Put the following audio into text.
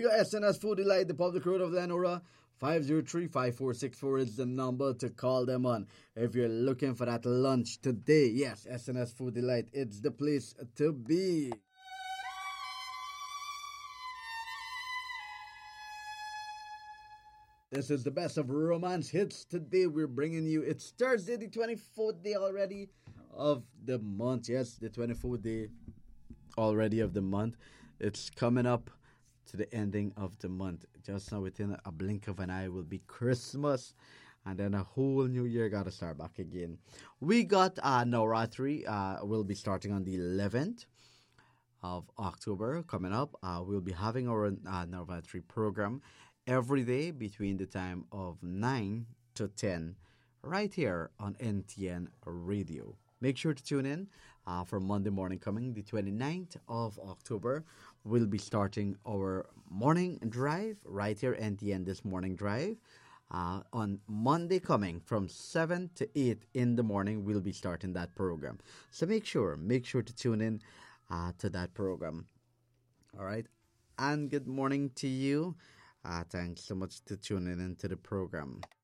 your SNS Food Delight, the public road of Lenora. 503-5464 is the number to call them on. If you're looking for that lunch today, yes, SNS Food Delight, it's the place to be. This is the best of romance hits. Today we're bringing you, it's Thursday, the 24th day already of the month. Yes, the 24th day already of the month. It's coming up to the ending of the month. Just now, within a blink of an eye, will be Christmas. And then a whole new year got to start back again. We got Navratri. Will be starting on the 11th of October coming up. We'll be having our Navratri program every day between the time of 9 to 10 right here on NTN Radio. Make sure to tune in for Monday morning coming, the 29th of October. We'll be starting our morning drive right here, NTN This Morning Drive. On Monday coming from 7 to 8 in the morning, we'll be starting that program. So make sure to tune in to that program. All right. And good morning to you. Thanks so much to tuning into the program.